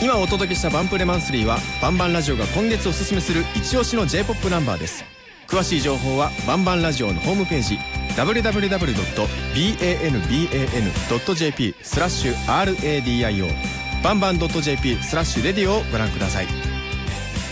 今お届けしたバンプレマンスリーはバンバンラジオが今月おすすめする一押しの J-POP ナンバーです。詳しい情報はバンバンラジオのホームページ www.banban.jp/radio バンバン .jp/radio をご覧ください。